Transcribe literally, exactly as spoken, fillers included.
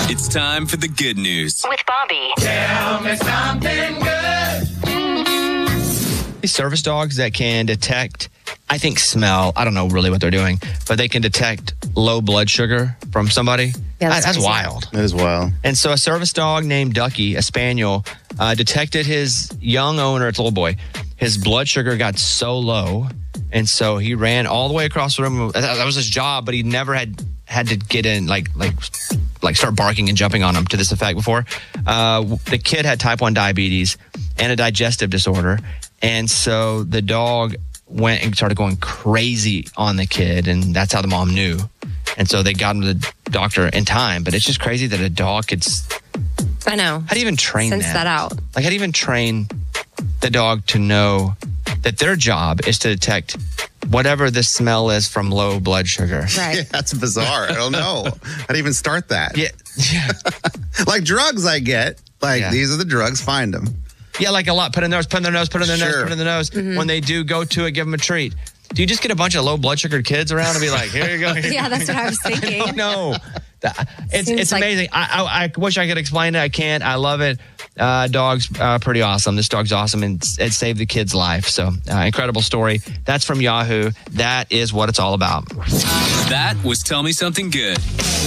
It's time for the good news with Bobby. Tell me something good. These service dogs that can detect, I think smell, I don't know really what they're doing, but they can detect low blood sugar from somebody. Yeah, that's that's crazy. wild. That is wild. And so a service dog named Ducky, a spaniel, uh, detected his young owner, it's a little boy, his blood sugar got so low. And so he ran all the way across the room. That, that was his job, but he never had had to get in, like, like, like start barking and jumping on him to this effect before. Uh, the kid had type one diabetes and a digestive disorder. And so the dog went and started going crazy on the kid. And that's how the mom knew. And so they got him to the doctor in time. But it's just crazy that a dog could. I know. How do you even train Sense that? that out. Like, how do you even train the dog to know that their job is to detect whatever the smell is from low blood sugar? Right. Yeah, that's bizarre. I don't know how to even start that. Yeah. Yeah. Like drugs, I get. Like, Yeah. these are the drugs, find them. Yeah, like a lot. Put in their nose, put in their nose, put in their nose, Sure. put in their nose. Mm-hmm. When they do go to it, give them a treat. Do you just get a bunch of low blood sugar kids around and be like, here you go. Here you Yeah, go. that's what I was thinking. I know. That- It's, Seems it's like- amazing. I, I, I wish I could explain it. I can't. I love it. Uh, dog's uh, pretty awesome. This dog's awesome, and it saved the kid's life. So, uh, incredible story. That's from Yahoo. That is what it's all about. That was Tell Me Something Good.